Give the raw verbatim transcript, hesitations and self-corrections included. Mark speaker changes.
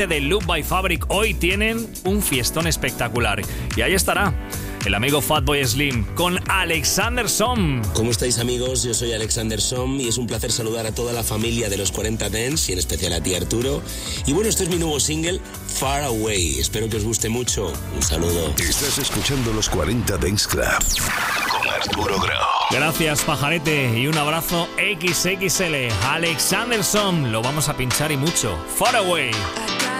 Speaker 1: de Look by Fabric hoy tienen un fiestón espectacular. Y ahí estará el amigo Fatboy Slim con Alexander Som.
Speaker 2: ¿Cómo estáis, amigos? Yo soy Alexander Som y es un placer saludar a toda la familia de los cuarenta Dance y en especial a ti, Arturo. Y bueno, este es mi nuevo single, Far Away. Espero que os guste mucho. Un saludo.
Speaker 3: Estás escuchando los cuarenta Dance Club con Arturo Grau.
Speaker 1: Gracias, pajarete, y un abrazo equis equis ele. Alexander Som, lo vamos a pinchar y mucho. Far Away.